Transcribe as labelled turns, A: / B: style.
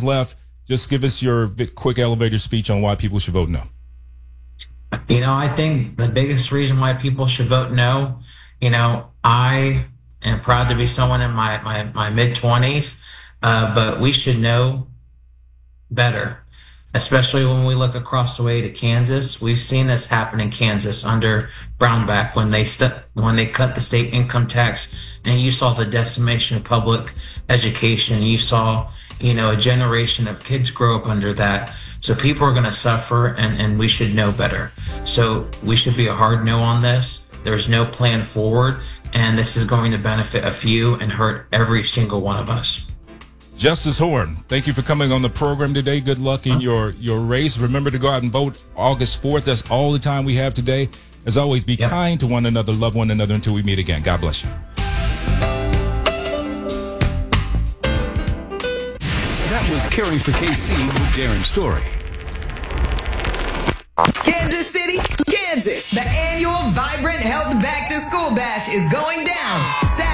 A: seconds left. Just give us your quick elevator speech on why people should vote no.
B: I think the biggest reason why people should vote no, I am proud to be someone in my mid-20s, but we should know better, especially when we look across the way to Kansas. We've seen this happen in Kansas under Brownback when they cut the state income tax, and you saw the decimation of public education. You saw, a generation of kids grow up under that. So people are going to suffer, and we should know better. So we should be a hard no on this. There's no plan forward, and this is going to benefit a few and hurt every single one of us.
A: Justice Horn, thank you for coming on the program today. Good luck in your race. Remember to go out and vote August 4th. That's all the time we have today. As always, be kind to one another, love one another until we meet again. God bless you.
C: That was Caring for KC with Darren Story.
D: Kansas City, Kansas. The annual Vibrant Health Back to School Bash is going down Saturday.